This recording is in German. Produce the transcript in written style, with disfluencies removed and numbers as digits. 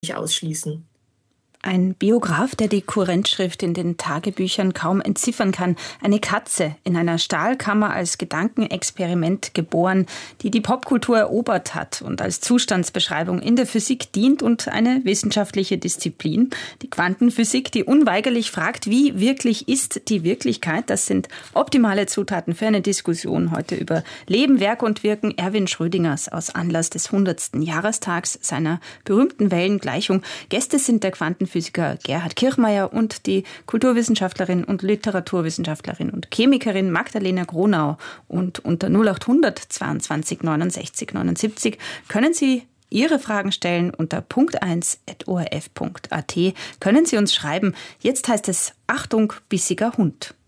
nicht ausschließen. Ein Biograf, der die Kurrentschrift in den Tagebüchern kaum entziffern kann. Eine Katze in einer Stahlkammer als Gedankenexperiment geboren, die die Popkultur erobert hat und als Zustandsbeschreibung in der Physik dient und eine wissenschaftliche Disziplin. Die Quantenphysik, die unweigerlich fragt, wie wirklich ist die Wirklichkeit? Das sind optimale Zutaten für eine Diskussion heute über Leben, Werk und Wirken Erwin Schrödingers aus Anlass des 100. Jahrestags seiner berühmten Wellengleichung. Gäste sind der Quantenphysiker Gerhard Kirchmeier und die Kulturwissenschaftlerin und Literaturwissenschaftlerin und Chemikerin Magdalena Gronau. Und unter 0800 22 69 79 können Sie Ihre Fragen stellen unter punkt1@orf.at. Können Sie uns schreiben. Jetzt heißt es Achtung, bissiger Hund.